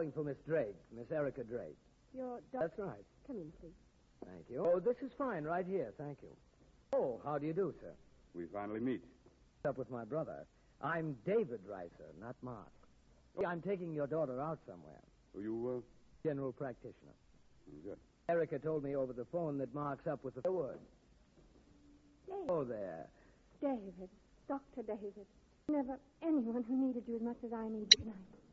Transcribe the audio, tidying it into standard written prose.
calling for Miss Drake, Miss Erica Drake. Your That's right. Come in, please. Thank you. Oh, this is fine, right here. Thank you. Oh, how do you do, sir? We finally meet. Up with my brother. I'm David Reiser, not Mark. I'm taking your daughter out somewhere. Are you, General practitioner. Good. Erica told me over the phone that Mark's up with the word. David. Oh, there. David. Dr. David. Never anyone who needed you as much as I need you tonight.